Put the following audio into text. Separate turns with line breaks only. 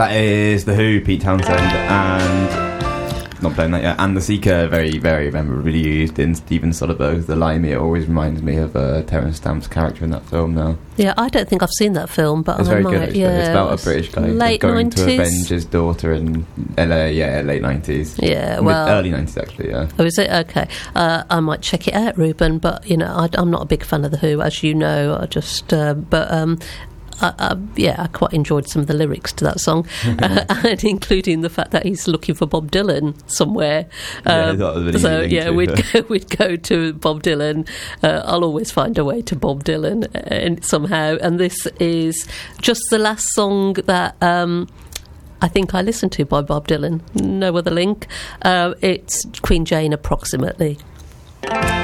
That is The Who, Pete Townsend, and not playing that yet. And The Seeker, very, very memorably used in Steven Soderbergh's The Limey. It always reminds me of Terence Stamp's character in that film now.
Yeah, I don't think I've seen that film, but
it's
I
very
might.
good. Actually.
Yeah,
it's about a British guy going
90s?
to avenge his daughter in LA. Yeah, late 90s.
Yeah, well,
early 90s actually. Yeah.
Oh, is it? Okay. I might check it out, Ruben. But I'm not a big fan of The Who, as you know. I just, I quite enjoyed some of the lyrics to that song, and including the fact that he's looking for Bob Dylan somewhere. We'd go to Bob Dylan. I'll always find a way to Bob Dylan somehow. And this is just the last song that I think I listened to by Bob Dylan. No other link. It's Queen Jane, approximately.